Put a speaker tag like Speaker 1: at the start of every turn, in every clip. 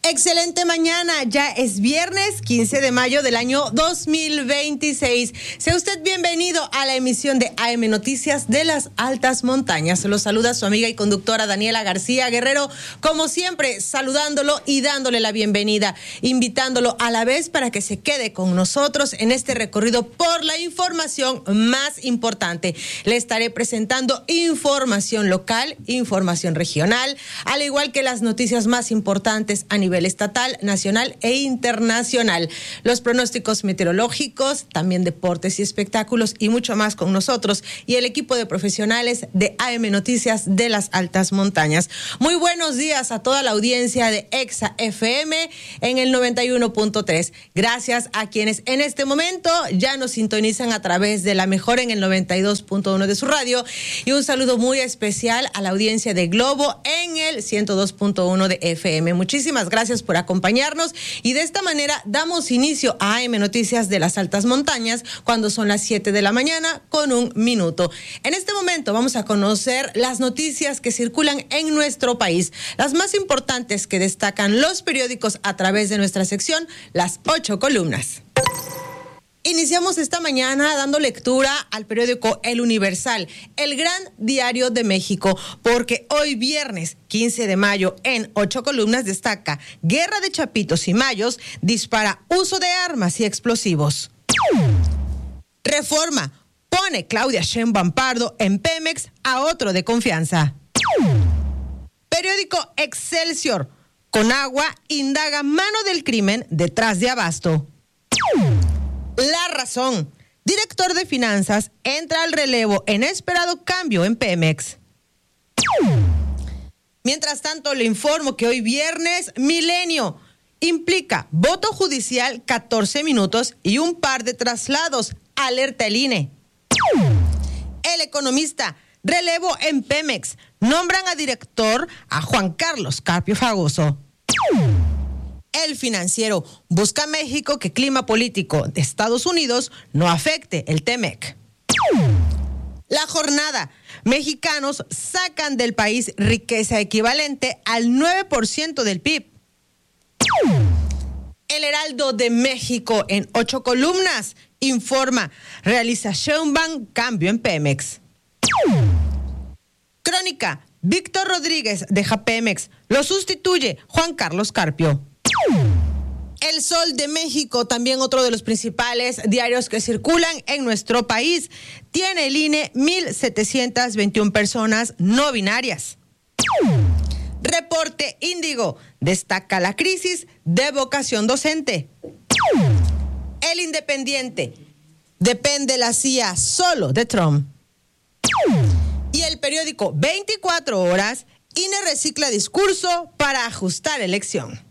Speaker 1: Excelente mañana, ya es viernes 15 de mayo del año 2026. Sea usted bienvenido a la emisión de AM Noticias de las Altas Montañas. Los saluda su amiga y conductora Daniela García Guerrero, como siempre saludándolo y dándole la bienvenida, invitándolo a la vez para que se quede con nosotros en este recorrido por la información más importante. Le estaré presentando información local, información regional, al igual que las noticias más importantes a nivel estatal, nacional e internacional. Los pronósticos meteorológicos, también deportes y espectáculos y mucho más con nosotros y el equipo de profesionales de AM Noticias de las Altas Montañas. Muy buenos días a toda la audiencia de Exa FM en el 91.3. Gracias a quienes en este momento ya nos sintonizan a través de la mejor en el 92.1 de su radio, y un saludo muy especial a la audiencia de Globo en el 102.1 de FM. Muchísimas gracias por acompañarnos, y de esta manera damos inicio a AM Noticias de las Altas Montañas cuando son las 7 de la mañana con 1 minuto. En este momento vamos a conocer las noticias que circulan en nuestro país, las más importantes que destacan los periódicos a través de nuestra sección Las 8 Columnas. Iniciamos esta mañana dando lectura al periódico El Universal, el gran diario de México, porque hoy viernes 15 de mayo en 8 columnas destaca: guerra de chapitos y mayos dispara uso de armas y explosivos. Reforma pone Claudia Sheinbaum Pardo en Pemex a otro de confianza. Periódico Excelsior, Conagua indaga mano del crimen detrás de Abasto. La Razón, director de finanzas entra al relevo en esperado cambio en Pemex. Mientras tanto, le informo que hoy viernes, Milenio implica voto judicial 14 minutos y un par de traslados, alerta el INE. El Economista, relevo en Pemex, nombran a director a Juan Carlos Carpio Fragoso. El Financiero, busca México que clima político de Estados Unidos no afecte el TEMEC. La Jornada, mexicanos sacan del país riqueza equivalente al 9% del PIB. El Heraldo de México en 8 columnas informa: realiza Sheinbaum cambio en Pemex. Crónica, Víctor Rodríguez deja Pemex, lo sustituye Juan Carlos Carpio. El Sol de México, también otro de los principales diarios que circulan en nuestro país, tiene el INE 1,721 personas no binarias. Reporte Índigo, destaca la crisis de vocación docente. El Independiente, depende la CIA solo de Trump. Y el periódico 24 Horas, INE recicla discurso para ajustar elección.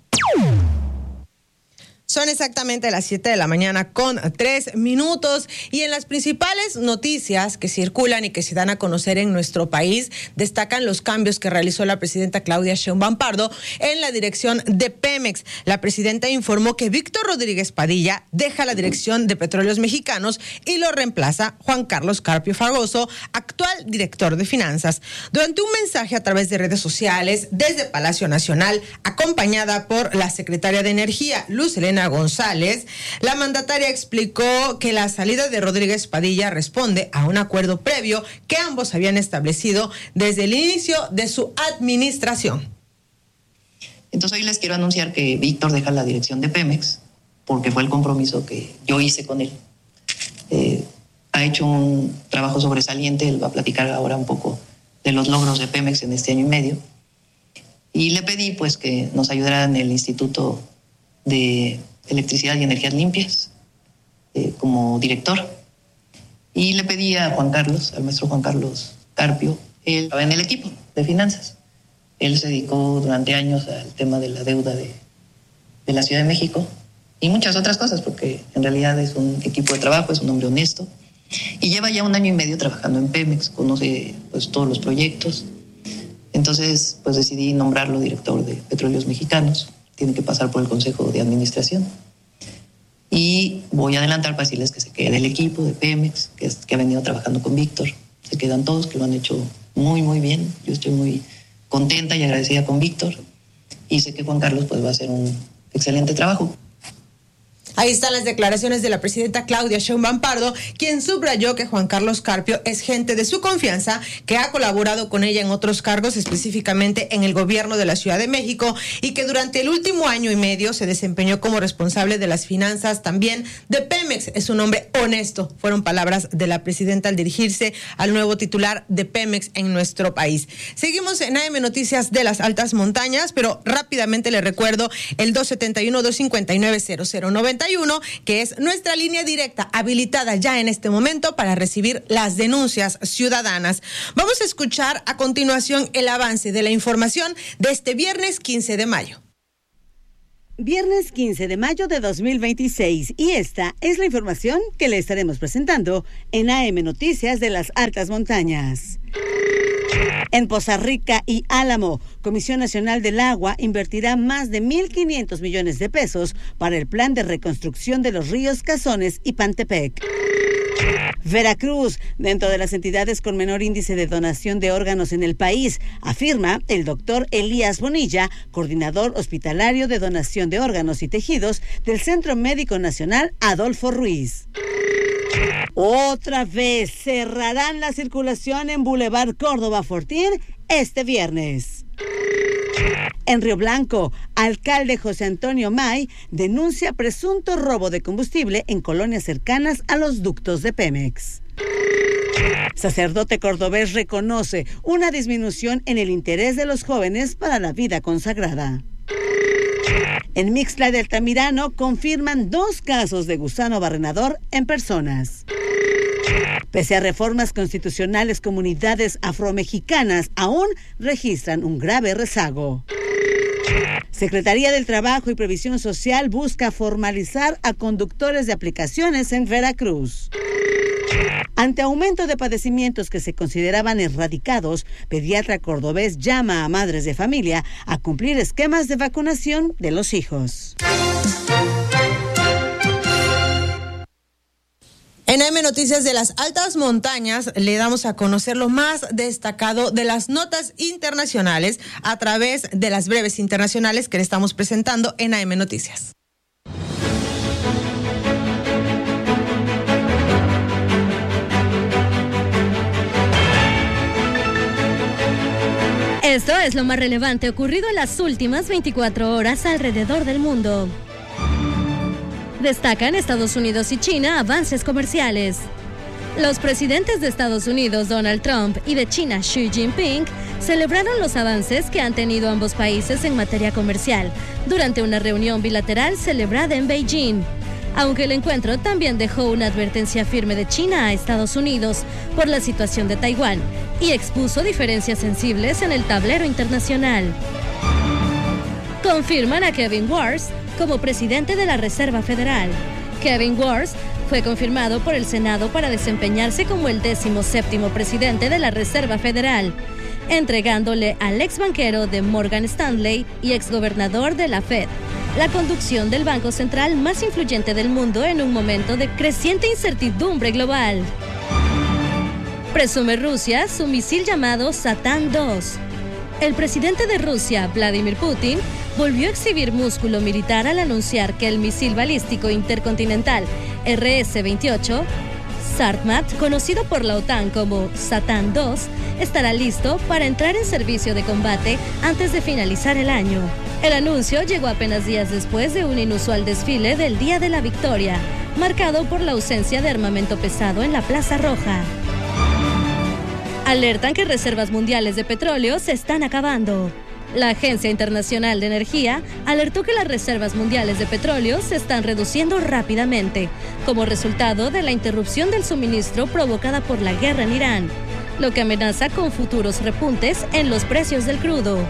Speaker 1: Son exactamente las 7 de la mañana con 3 minutos, y en las principales noticias que circulan y que se dan a conocer en nuestro país destacan los cambios que realizó la presidenta Claudia Sheinbaum Pardo en la dirección de Pemex. La presidenta informó que Víctor Rodríguez Padilla deja la dirección de Petróleos Mexicanos y lo reemplaza Juan Carlos Carpio Fragoso, actual director de finanzas. Durante un mensaje a través de redes sociales desde Palacio Nacional, acompañada por la secretaria de Energía, Luz Helena González, la mandataria explicó que la salida de Rodríguez Padilla responde a un acuerdo previo que ambos habían establecido desde el inicio de su administración.
Speaker 2: Entonces hoy les quiero anunciar que Víctor deja la dirección de Pemex, porque fue el compromiso que yo hice con él. Ha hecho un trabajo sobresaliente, él va a platicar ahora un poco de los logros de Pemex en este año y medio. Y le pedí pues que nos ayudara en el Instituto de Electricidad y Energías Limpias como director, y le pedí a Juan Carlos, al maestro Juan Carlos Carpio, él estaba en el equipo de finanzas. Él se dedicó durante años al tema de la deuda de la Ciudad de México y muchas otras cosas, porque en realidad es un equipo de trabajo, es un hombre honesto, y lleva ya 1 año y medio trabajando en Pemex, conoce pues todos los proyectos. Entonces pues decidí nombrarlo director de Petróleos Mexicanos. Tiene que pasar por el Consejo de Administración. Y voy a adelantar para decirles que se quede el equipo de Pemex, que ha venido trabajando con Víctor. Se quedan todos, que lo han hecho muy, muy bien. Yo estoy muy contenta y agradecida con Víctor. y sé que Juan Carlos pues va a hacer un excelente trabajo.
Speaker 1: Ahí están las declaraciones de la presidenta Claudia Sheinbaum Pardo, quien subrayó que Juan Carlos Carpio es gente de su confianza, que ha colaborado con ella en otros cargos, específicamente en el gobierno de la Ciudad de México, y que durante el último año y medio se desempeñó como responsable de las finanzas también de Pemex. Es un hombre honesto, fueron palabras de la presidenta al dirigirse al nuevo titular de Pemex en nuestro país. Seguimos en AM Noticias de las Altas Montañas, pero rápidamente le recuerdo el 271-259-0091, que es nuestra línea directa habilitada ya en este momento para recibir las denuncias ciudadanas. Vamos a escuchar a continuación el avance de la información de este viernes 15 de mayo.
Speaker 3: Viernes 15 de mayo de 2026, y esta es la información que le estaremos presentando en AM Noticias de las Altas Montañas. En Poza Rica y Álamo, Comisión Nacional del Agua invertirá más de 1.500 millones de pesos para el plan de reconstrucción de los ríos Cazones y Pantepec. Veracruz, dentro de las entidades con menor índice de donación de órganos en el país, afirma el doctor Elías Bonilla, coordinador hospitalario de donación de órganos y tejidos del Centro Médico Nacional Adolfo Ruiz. Otra vez cerrarán la circulación en Boulevard Córdoba Fortín este viernes. En Río Blanco, alcalde José Antonio May denuncia presunto robo de combustible en colonias cercanas a los ductos de Pemex. Sacerdote cordobés reconoce una disminución en el interés de los jóvenes para la vida consagrada. En Mixtla de Altamirano confirman 2 casos de gusano barrenador en personas. Pese a reformas constitucionales, comunidades afromexicanas aún registran un grave rezago. Secretaría del Trabajo y Previsión Social busca formalizar a conductores de aplicaciones en Veracruz. Ante aumento de padecimientos que se consideraban erradicados, pediatra cordobés llama a madres de familia a cumplir esquemas de vacunación de los hijos.
Speaker 1: En AM Noticias de las Altas Montañas le damos a conocer lo más destacado de las notas internacionales a través de las breves internacionales que le estamos presentando en AM Noticias.
Speaker 4: Esto es lo más relevante ocurrido en las últimas 24 horas alrededor del mundo. Destacan Estados Unidos y China avances comerciales. Los presidentes de Estados Unidos, Donald Trump, y de China, Xi Jinping, celebraron los avances que han tenido ambos países en materia comercial durante una reunión bilateral celebrada en Beijing. Aunque el encuentro también dejó una advertencia firme de China a Estados Unidos por la situación de Taiwán y expuso diferencias sensibles en el tablero internacional. Confirman a Kevin Warsh como presidente de la Reserva Federal. Kevin Warsh fue confirmado por el Senado para desempeñarse como el 17º presidente de la Reserva Federal, entregándole al ex banquero de Morgan Stanley y exgobernador de la Fed la conducción del banco central más influyente del mundo en un momento de creciente incertidumbre global. Presume Rusia su misil llamado Satán II. El presidente de Rusia, Vladimir Putin, volvió a exhibir músculo militar al anunciar que el misil balístico intercontinental RS-28, Sarmat, conocido por la OTAN como Satán II, estará listo para entrar en servicio de combate antes de finalizar el año. El anuncio llegó apenas días después de un inusual desfile del Día de la Victoria, marcado por la ausencia de armamento pesado en la Plaza Roja. Alertan que reservas mundiales de petróleo se están acabando. La Agencia Internacional de Energía alertó que las reservas mundiales de petróleo se están reduciendo rápidamente, como resultado de la interrupción del suministro provocada por la guerra en Irán, lo que amenaza con futuros repuntes en los precios del crudo.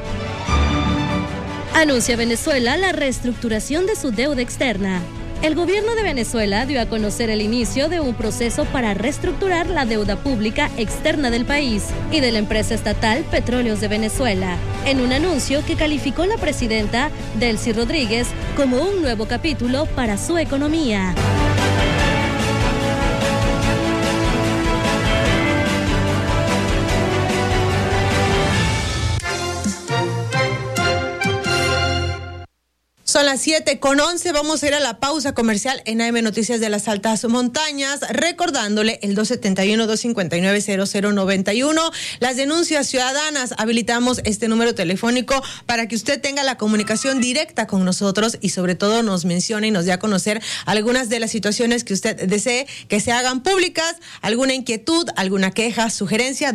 Speaker 4: Anuncia Venezuela la reestructuración de su deuda externa. El gobierno de Venezuela dio a conocer el inicio de un proceso para reestructurar la deuda pública externa del país y de la empresa estatal Petróleos de Venezuela, en un anuncio que calificó la presidenta Delcy Rodríguez como un nuevo capítulo para su economía.
Speaker 1: Son las 7:11, vamos a ir a la pausa comercial en AM Noticias de las Altas Montañas, recordándole el 271-259-0091. Las denuncias ciudadanas, habilitamos este número telefónico para que usted tenga la comunicación directa con nosotros y sobre todo nos mencione y nos dé a conocer algunas de las situaciones que usted desee que se hagan públicas, alguna inquietud, alguna queja, sugerencia,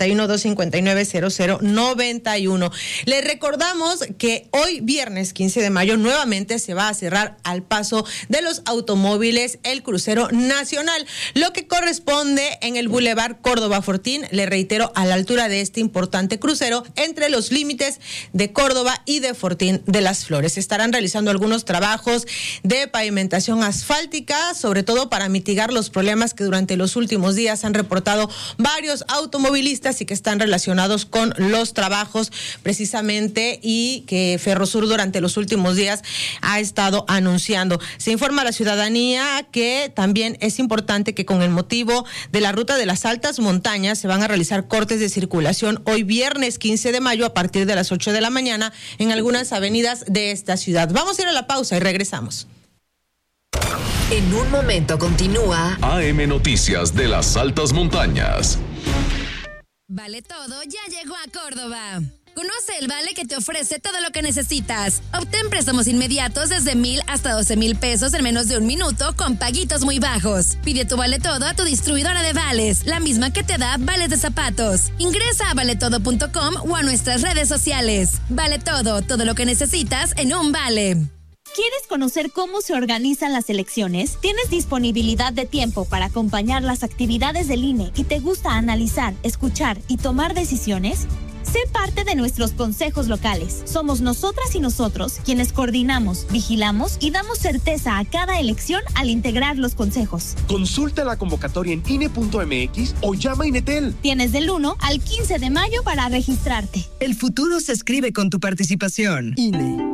Speaker 1: 271-259-0091. Le recordamos que hoy viernes 15 de mayo nuevamente se va a cerrar al paso de los automóviles el crucero nacional, lo que corresponde en el Boulevard Córdoba Fortín, le reitero, a la altura de este importante crucero entre los límites de Córdoba y de Fortín de las Flores. Estarán realizando algunos trabajos de pavimentación asfáltica, sobre todo para mitigar los problemas que durante los últimos días han reportado varios automovilistas y que están relacionados con los trabajos precisamente y que Ferrosur durante los últimos días ha estado anunciando. Se informa a la ciudadanía que también es importante que con el motivo de la ruta de las altas montañas se van a realizar cortes de circulación hoy viernes 15 de mayo a partir de las 8 de la mañana en algunas avenidas de esta ciudad. Vamos a ir a la pausa y regresamos.
Speaker 5: En un momento continúa
Speaker 6: AM Noticias de las Altas Montañas.
Speaker 7: Vale Todo ya llegó a Córdoba. Conoce el vale que te ofrece todo lo que necesitas. Obtén préstamos inmediatos desde 1,000 hasta 12,000 pesos en menos de un minuto con paguitos muy bajos. Pide tu Vale Todo a tu distribuidora de vales, la misma que te da vales de zapatos. Ingresa a valetodo.com o a nuestras redes sociales. Vale Todo, todo lo que necesitas en un vale.
Speaker 8: ¿Quieres conocer cómo se organizan las elecciones? ¿Tienes disponibilidad de tiempo para acompañar las actividades del INE y te gusta analizar, escuchar y tomar decisiones? Sé parte de nuestros consejos locales. Somos nosotras y nosotros quienes coordinamos, vigilamos y damos certeza a cada elección al integrar los consejos.
Speaker 9: Consulta la convocatoria en INE.mx o llama a Inetel.
Speaker 8: Tienes del 1 al 15 de mayo para registrarte.
Speaker 5: El futuro se escribe con tu participación. INE.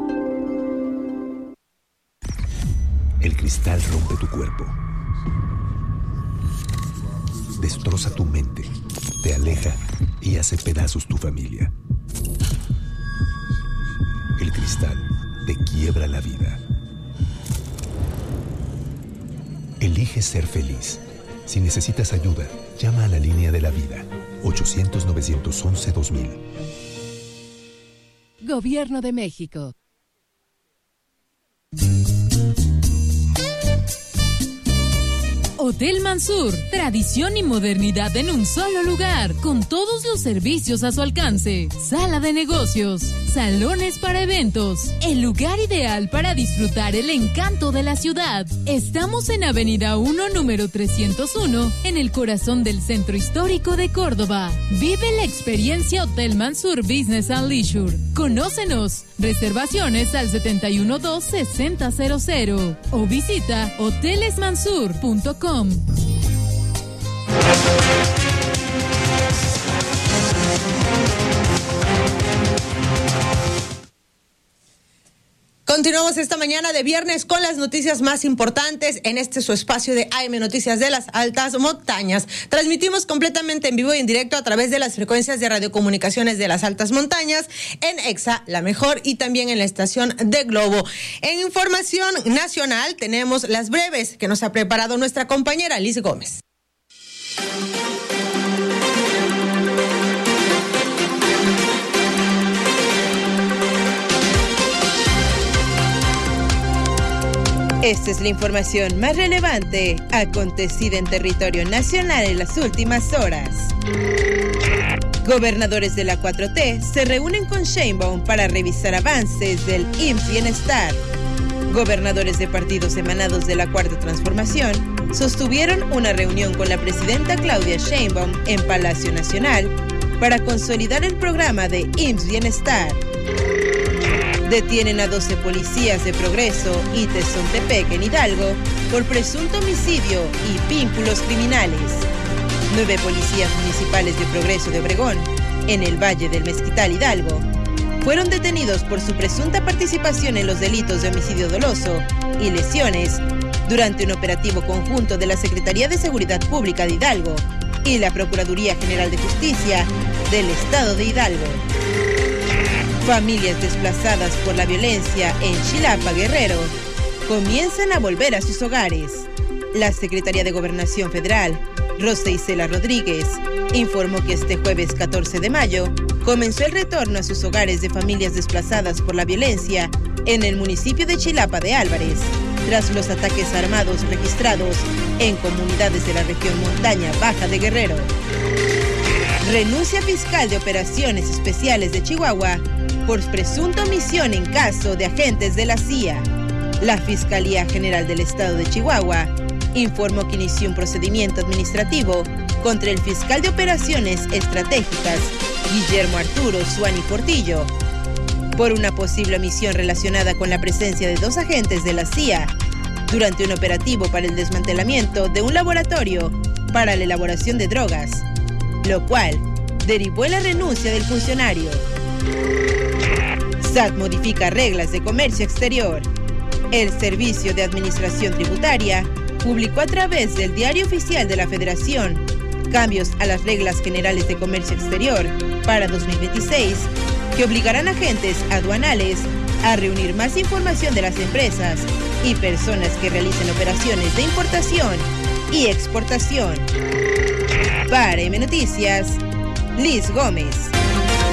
Speaker 10: El cristal rompe tu cuerpo, destroza tu mente, te aleja y hace pedazos tu familia. El cristal te quiebra la vida. Elige ser feliz. Si necesitas ayuda, llama a la línea de la vida, 800-911-2000.
Speaker 11: Gobierno de México. Hotel Mansur, tradición y modernidad en un solo lugar, con todos los servicios a su alcance. Sala de negocios, salones para eventos, el lugar ideal para disfrutar el encanto de la ciudad. Estamos en Avenida 1, número 301, en el corazón del centro histórico de Córdoba. Vive la experiencia Hotel Mansur Business and Leisure. Conócenos. Reservaciones al 712-6000 o visita hotelesmansur.com.
Speaker 1: Continuamos esta mañana de viernes con las noticias más importantes en este su espacio de AM Noticias de las Altas Montañas. Transmitimos completamente en vivo y en directo a través de las frecuencias de radiocomunicaciones de las Altas Montañas, en EXA, La Mejor, y también en la estación de Globo. En información nacional tenemos las breves que nos ha preparado nuestra compañera Liz Gómez.
Speaker 12: Esta es la información más relevante acontecida en territorio nacional en las últimas horas. Gobernadores de la 4T se reúnen con Sheinbaum para revisar avances del IMSS Bienestar. Gobernadores de partidos emanados de la Cuarta Transformación sostuvieron una reunión con la presidenta Claudia Sheinbaum en Palacio Nacional para consolidar el programa de IMSS Bienestar. Detienen a 12 policías de Progreso y Tezontepec en Hidalgo por presunto homicidio y vínculos criminales. 9 policías municipales de Progreso de Obregón, en el Valle del Mezquital, Hidalgo, fueron detenidos por su presunta participación en los delitos de homicidio doloso y lesiones durante un operativo conjunto de la Secretaría de Seguridad Pública de Hidalgo y la Procuraduría General de Justicia del Estado de Hidalgo. Familias desplazadas por la violencia en Chilapa, Guerrero, comienzan a volver a sus hogares. La Secretaría de Gobernación Federal, Rosa Isela Rodríguez, informó que este jueves 14 de mayo comenzó el retorno a sus hogares de familias desplazadas por la violencia en el municipio de Chilapa de Álvarez, tras los ataques armados registrados en comunidades de la región montaña baja de Guerrero. Renuncia fiscal de operaciones especiales de Chihuahua por presunta omisión en caso de agentes de la CIA. La Fiscalía General del Estado de Chihuahua informó que inició un procedimiento administrativo contra el fiscal de operaciones estratégicas, Guillermo Arturo Suani Portillo, por una posible omisión relacionada con la presencia de 2 agentes de la CIA durante un operativo para el desmantelamiento de un laboratorio para la elaboración de drogas, lo cual derivó en la renuncia del funcionario. SAT modifica reglas de comercio exterior. El Servicio de Administración Tributaria publicó a través del Diario Oficial de la Federación cambios a las reglas generales de comercio exterior para 2026 que obligarán a agentes aduanales a reunir más información de las empresas y personas que realicen operaciones de importación y exportación. Para M Noticias, Liz Gómez.